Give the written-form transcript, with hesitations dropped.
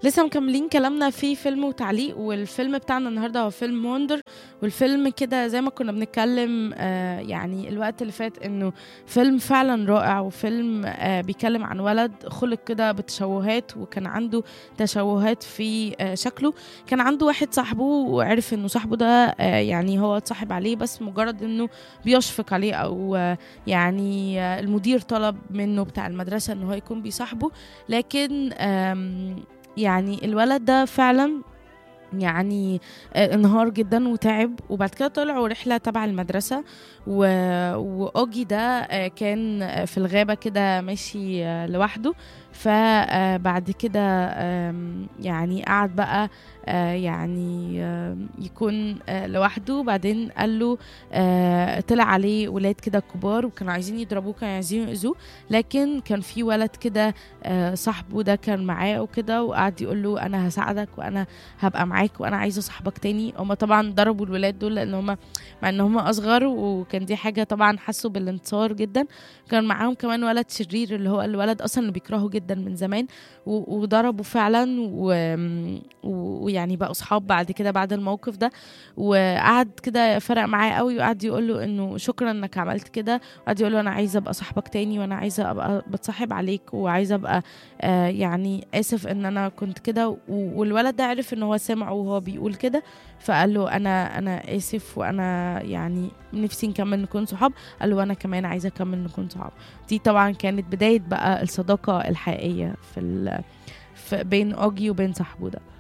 لسه مكملين كلامنا في فيلم وتعليق، والفيلم بتاعنا النهارده هو فيلم وندر. والفيلم كده زي ما كنا بنتكلم يعني الوقت اللي فات انه فيلم فعلا رائع، وفيلم بيتكلم عن ولد خلق كده بتشوهات، وكان عنده تشوهات في شكله. كان عنده واحد صاحبه وعرف انه صاحبه ده يعني هو اتصاحب عليه بس مجرد انه بيشفق عليه، او يعني المدير طلب منه بتاع المدرسة انه هو يكون بيصاحبه. لكن يعني الولد ده فعلا يعني انهار جدا وتعب، وبعد كده طلعوا رحلة تبع المدرسة و... وأوجي ده كان في الغابة كده ماشي لوحده. فبعد كده يعني قعد بقى يعني يكون لوحده. بعدين قال له طلع عليه ولاد كده كبار وكانوا عايزين يضربوه، كانوا عايزين يأذوه، لكن كان في ولد كده صاحبه ده كان معاه وكده، وقعد يقول له أنا هساعدك وأنا هبقى معاك وانا عايزه صاحبك تاني. هما طبعا ضربوا الولاد دول لان هما مع ان هما اصغر، وكان دي حاجه طبعا حسوا بالانتصار جدا. كان معاهم كمان ولد شرير اللي هو الولد اصلا اللي بيكرهه جدا من زمان، وضربوا فعلا ويعني بقوا صحاب بعد كده بعد الموقف ده. وقعد كده فرق معاه قوي، وقعد يقول له انه شكرا انك عملت كده، وقعد يقول له انا عايزه ابقى صاحبك تاني، وانا عايزه ابقى بتصاحب عليك، وعايزه ابقى يعني اسف ان انا كنت كده. والولد ده عرف ان هو سمعه وهو بيقول كده، فقال له انا اسف، وانا يعني نفسي نكمل نكون صحاب. قال له انا كمان عايزه اكمل نكون صحاب. دي طبعا كانت بدايه بقى الصداقه الحقيقيه في بين اوجي وبين صاحبه ده.